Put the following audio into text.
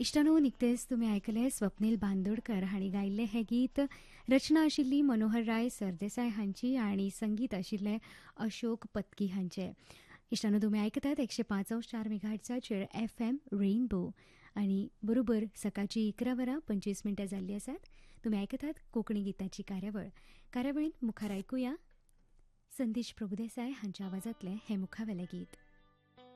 इश्टानो निकतेच तुमी आयकले स्वप्नील बांदोडकर हांणी गायिल्लें हें गीत. रचना आशिल्ली मनोहर राय सरदेसाय हांची आनी संगीत आशिल्लें अशोक पत्की हांचें. इश्टानो तुमी आयकतात 105.4 मेगाहर्ट्झाचेर FM रेनबो आनी बरोबर सकाळची 11:25 जाल्ली आसात. तुमी आयकतात कोंकणी गितांची कार्यावळींत मुखार आयकुया संदेश प्रभुदेसाय हांच्या आवाजांतलें हें मुखावेलें गीत.